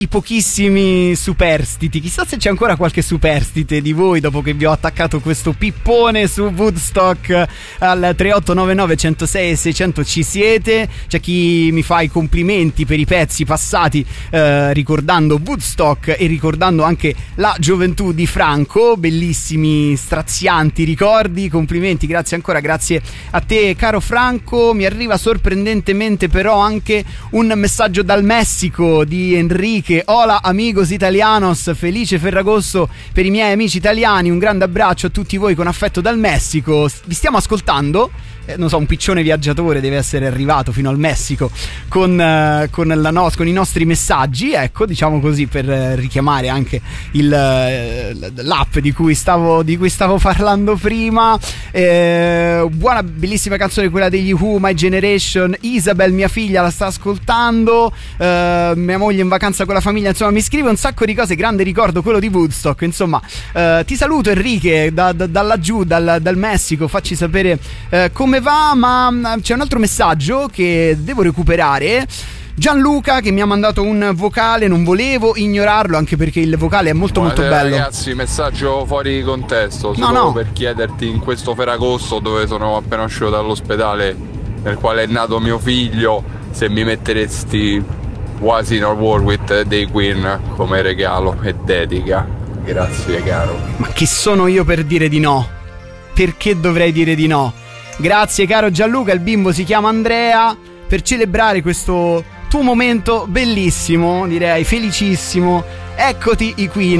i pochissimi superstiti. Chissà se c'è ancora qualche superstite di voi dopo che vi ho attaccato questo pippone su Woodstock al 3899 106 e 600. Ci siete? C'è chi mi fa i complimenti per i pezzi passati, ricordando Woodstock e ricordando anche la gioventù di Franco. Bellissimi, strazianti ricordi. Complimenti, grazie ancora, grazie a te caro Franco. Mi arriva sorprendentemente però anche un messaggio dal Messico di Enrique. Hola amigos italianos, felice Ferragosto per i miei amici italiani, un grande abbraccio a tutti voi con affetto dal Messico. Vi stiamo ascoltando, non so, un piccione viaggiatore deve essere arrivato fino al Messico con i nostri messaggi, ecco, diciamo così, per richiamare anche l'app di cui stavo parlando prima. Buona, bellissima canzone quella degli Who, My Generation. Isabel, mia figlia, la sta ascoltando, mia moglie in vacanza con la famiglia, insomma mi scrive un sacco di cose. Grande ricordo quello di Woodstock, insomma. Ti saluto Enrique da laggiù, dal Messico, facci sapere come va. Ma c'è un altro messaggio che devo recuperare. Gianluca che mi ha mandato un vocale, non volevo ignorarlo anche perché il vocale è molto molto bello. Ragazzi, messaggio fuori contesto, solo per chiederti in questo Ferragosto dove sono appena uscito dall'ospedale nel quale è nato mio figlio, se mi metteresti What's in Our War with dei Queen come regalo e dedica. Grazie caro. Ma chi sono io per dire di no? Perché dovrei dire di no? Grazie caro Gianluca, il bimbo si chiama Andrea, per celebrare questo tuo momento bellissimo, direi felicissimo. Eccoti i Queen.